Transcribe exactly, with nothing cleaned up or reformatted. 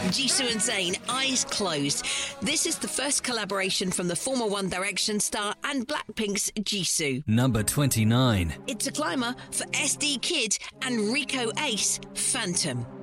Jisoo and Zayn, Eyes Closed. This is the first collaboration from the former One Direction star and Blackpink's Jisoo. Number twenty-nine. It's a climber for S D Kid and Rico Ace, Phantom.